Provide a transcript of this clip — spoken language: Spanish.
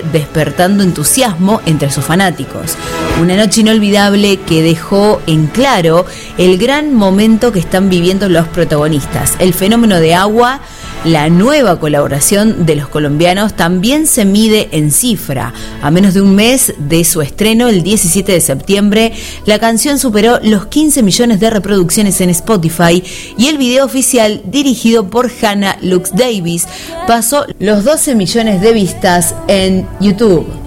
despertando entusiasmo entre sus fanáticos. Una noche inolvidable que dejó en claro el gran momento que están viviendo los protagonistas. El fenómeno de Agua, la nueva colaboración de los colombianos, también se mide en cifra. A menos de un mes de su estreno, el 17 de septiembre, la canción superó los 15 millones de reproducciones en Spotify y el video oficial, dirigido por Hannah Lux Davis, pasó los 12 millones de vistas en YouTube.